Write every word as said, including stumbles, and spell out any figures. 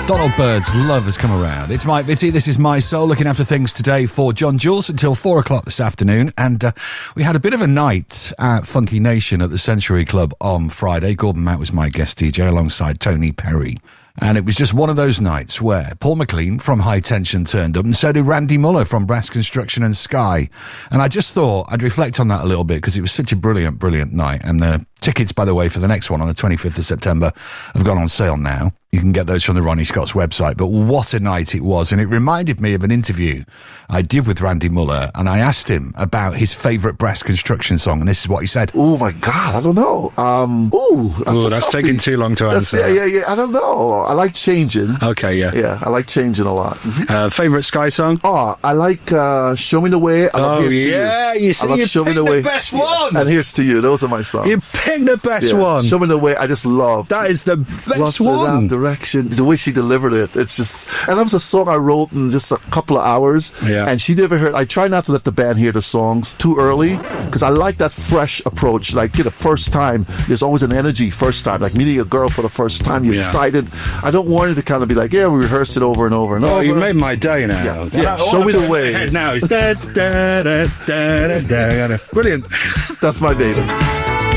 Donald Byrd's Love Has Come Around. It's Mike Vitty, this is My Soul, looking after things today for John Jules until four o'clock this afternoon. And uh, we had a bit of a night at Funky Nation at the Century Club on Friday. Gordon Matt was my guest D J alongside Tony Perry. And it was just one of those nights where Paul McLean from High Tension turned up, and so did Randy Muller from Brass Construction and Sky. And I just thought I'd reflect on that a little bit because it was such a brilliant, brilliant night. And the tickets, by the way, for the next one on the twenty-fifth of September have gone on sale now. You can get those from the Ronnie Scott's website. But what a night it was. And it reminded me of an interview I did with Randy Muller. And I asked him about his favourite Brass Construction song. And this is what he said. Oh, my God. I don't know. Um, ooh, that's, ooh, that's taking too long to that's, answer. Yeah, yeah, yeah. I don't know. I like Changing. Okay, yeah. Yeah, I like Changing a lot. Mm-hmm. Uh, favourite Sky song? Oh, I like uh, Show Me the Way. I love oh, Here's yeah. To You. You see, I love you Show Me picked the, the way. best one. And Here's to You. Those are my songs. You picked the best yeah. one. Show Me the Way. I just love. That is the best Lots one. Of direction. The way she delivered it. It's just, and that was a song I wrote in just a couple of hours. Yeah. And she never heard. I try not to let the band hear the songs too early because I like that fresh approach. Like, you know, first time, there's always an energy first time. Like meeting a girl for the first time, you're yeah. excited. I don't want it to kind of be like, yeah, we rehearsed it over and over and oh, over. You made my day now. Yeah, yeah. Show Me the Way. Now it's da, da, da, da, da, da, da. Brilliant. That's my baby.